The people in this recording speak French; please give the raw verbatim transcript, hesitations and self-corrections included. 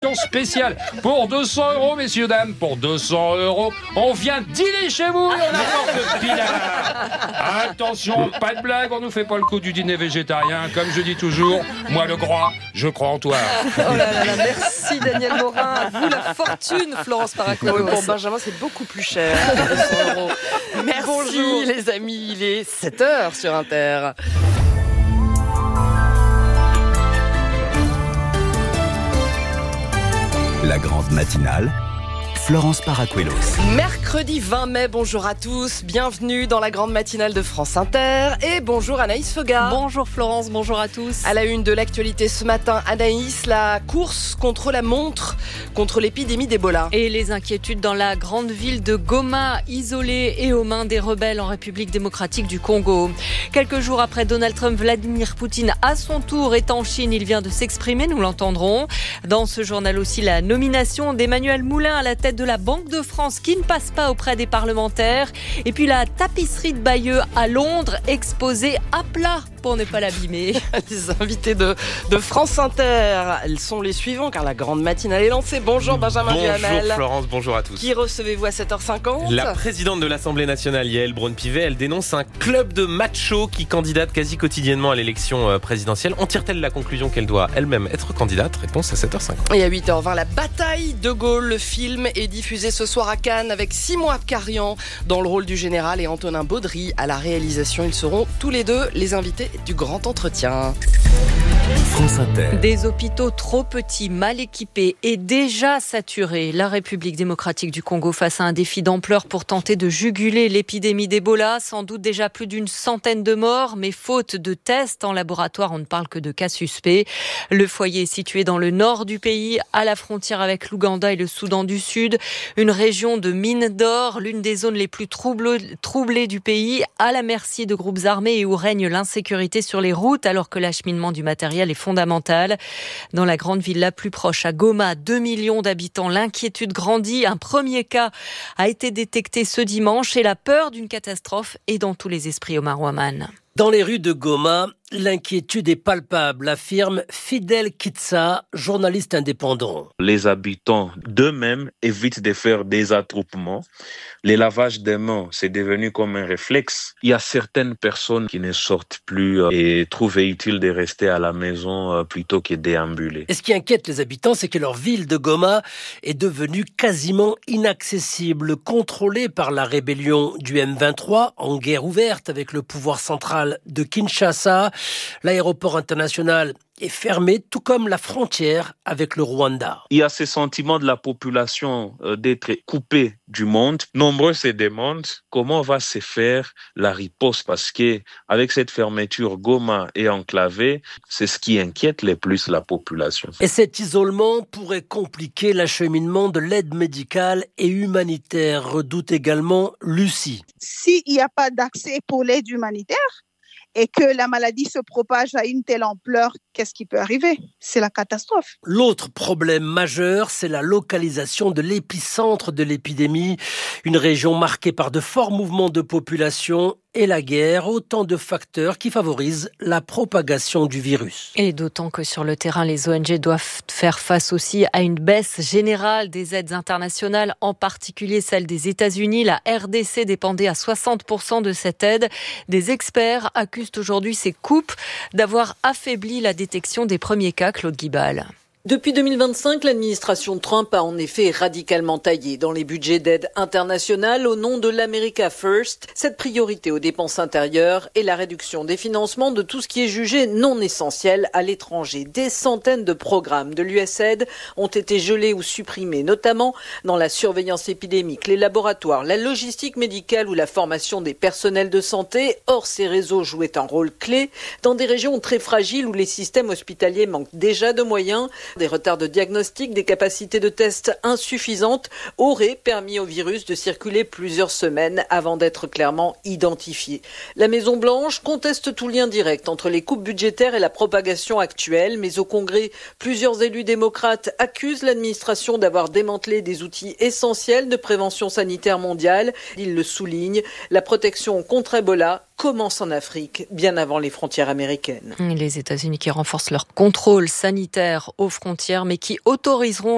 émission spéciale pour deux cents euros, messieurs, dames. Pour deux cents euros, on vient dîner chez vous et on apporte le pinard. Attention, pas de blague, on nous fait pas le coup du dîner végétarien. Comme je dis toujours, moi le gros, je crois en toi. Oh là là là, merci Daniel Morin. À vous la fortune, Florence Paracoulos. Pour Benjamin, c'est beaucoup plus cher. deux cents euros. Merci Bonjour. les amis, il est sept heures sur Inter. La grande matinale, Florence Paracoulos. Mercredi vingt mai, bonjour à tous, bienvenue dans la grande matinale de France Inter et bonjour Anaïs Fogard. Bonjour Florence, bonjour à tous. À la une de l'actualité ce matin, Anaïs, la course contre la montre, contre l'épidémie d'Ebola. Et les inquiétudes dans la grande ville de Goma, isolée et aux mains des rebelles en République démocratique du Congo. Quelques jours après Donald Trump, Vladimir Poutine à son tour est en Chine, il vient de s'exprimer, nous l'entendrons. Dans ce journal aussi, la nomination d'Emmanuel Moulin à la tête de la Banque de France qui ne passe pas auprès des parlementaires. Et puis la tapisserie de Bayeux à Londres exposée à plat pour ne pas l'abîmer. Les invités de, de France Inter, elles sont les suivants car la grande matinale est lancée. Bonjour Benjamin Duhamel. Bonjour Florence, bonjour à tous. Qui recevez-vous à sept heures cinquante? La présidente de l'Assemblée nationale, Yael Braun-Pivet, elle dénonce un club de machos qui candidate quasi quotidiennement à l'élection présidentielle. En tire-t-elle la conclusion qu'elle doit elle-même être candidate? Réponse à sept heures cinquante. Et à huit heures vingt, la bataille de Gaulle, le film est diffusé ce soir à Cannes avec Simon Abkarian dans le rôle du général et Antonin Baudry à la réalisation. Ils seront tous les deux les invités du grand entretien. France Inter. Des hôpitaux trop petits, mal équipés et déjà saturés. La République démocratique du Congo face à un défi d'ampleur pour tenter de juguler l'épidémie d'Ebola. Sans doute déjà plus d'une centaine de morts, mais faute de tests en laboratoire, on ne parle que de cas suspects. Le foyer est situé dans le nord du pays, à la frontière avec l'Ouganda et le Soudan du Sud. Une région de mines d'or, l'une des zones les plus troublées, troublées du pays, à la merci de groupes armés et où règne l'insécurité sur les routes, alors que l'acheminement du matériel est fondamental. Dans la grande ville la plus proche, à Goma, deux millions d'habitants, l'inquiétude grandit. Un premier cas a été détecté ce dimanche et la peur d'une catastrophe est dans tous les esprits, Omar Ouaman. Dans les rues de Goma, l'inquiétude est palpable, affirme Fidel Kitsa, journaliste indépendant. Les habitants d'eux-mêmes évitent de faire des attroupements. Les lavages des mains, c'est devenu comme un réflexe. Il y a certaines personnes qui ne sortent plus et trouvent utile de rester à la maison plutôt que déambuler. Et ce qui inquiète les habitants, c'est que leur ville de Goma est devenue quasiment inaccessible, contrôlée par la rébellion du M vingt-trois, en guerre ouverte avec le pouvoir central de Kinshasa. L'aéroport international est fermé, tout comme la frontière avec le Rwanda. Il y a ce sentiment de la population euh, d'être coupée du monde. Nombreux se demandent comment va se faire la riposte parce que avec cette fermeture, Goma est enclavée. C'est ce qui inquiète le plus la population. Et cet isolement pourrait compliquer l'acheminement de l'aide médicale et humanitaire, redoute également Lucie. S'il n'y a pas d'accès pour l'aide humanitaire, et que la maladie se propage à une telle ampleur, qu'est-ce qui peut arriver? C'est la catastrophe. L'autre problème majeur, c'est la localisation de l'épicentre de l'épidémie, une région marquée par de forts mouvements de population et la guerre, autant de facteurs qui favorisent la propagation du virus. Et d'autant que sur le terrain, les O N G doivent faire face aussi à une baisse générale des aides internationales, en particulier celle des États-Unis. La R D C dépendait à soixante pour cent de cette aide. Des experts accusent aujourd'hui ces coupes d'avoir affaibli la détection des premiers cas. Claude Guibal. Depuis deux mille vingt-cinq, l'administration Trump a en effet radicalement taillé dans les budgets d'aide internationale au nom de l'America First, cette priorité aux dépenses intérieures et la réduction des financements de tout ce qui est jugé non essentiel à l'étranger. Des centaines de programmes de l'U S A I D ont été gelés ou supprimés, notamment dans la surveillance épidémique, les laboratoires, la logistique médicale ou la formation des personnels de santé. Or, ces réseaux jouaient un rôle clé dans des régions très fragiles où les systèmes hospitaliers manquent déjà de moyens. Des retards de diagnostic, des capacités de tests insuffisantes auraient permis au virus de circuler plusieurs semaines avant d'être clairement identifié. La Maison-Blanche conteste tout lien direct entre les coupes budgétaires et la propagation actuelle, mais au Congrès, plusieurs élus démocrates accusent l'administration d'avoir démantelé des outils essentiels de prévention sanitaire mondiale. Ils le soulignent, la protection contre Ebola commence en Afrique, bien avant les frontières américaines. Les États-Unis qui renforcent leur contrôle sanitaire aux frontières, mais qui autoriseront